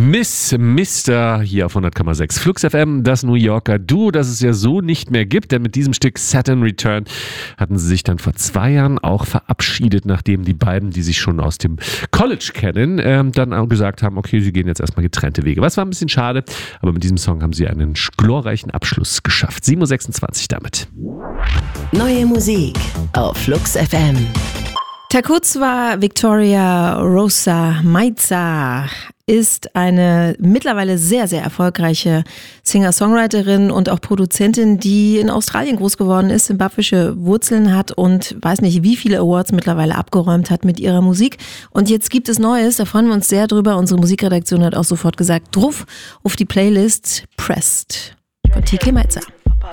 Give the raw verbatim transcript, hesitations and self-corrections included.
Miss Mister hier auf hundert Komma sechs Flux F M, das New Yorker Duo, das es ja so nicht mehr gibt, denn mit diesem Stück Saturn Return hatten sie sich dann vor zwei Jahren auch verabschiedet, nachdem die beiden, die sich schon aus dem College kennen, ähm, dann auch gesagt haben, okay, sie gehen jetzt erstmal getrennte Wege. Was war ein bisschen schade, aber mit diesem Song haben sie einen glorreichen Abschluss geschafft. sieben Uhr sechsundzwanzig damit. Neue Musik auf Flux F M. Takuzwa Victoria Rosa Maiza ist eine mittlerweile sehr, sehr erfolgreiche Singer-Songwriterin und auch Produzentin, die in Australien groß geworden ist, zimbabwische Wurzeln hat und weiß nicht, wie viele Awards mittlerweile abgeräumt hat mit ihrer Musik. Und jetzt gibt es Neues, da freuen wir uns sehr drüber. Unsere Musikredaktion hat auch sofort gesagt, drauf auf die Playlist Pressed von T K Maiza.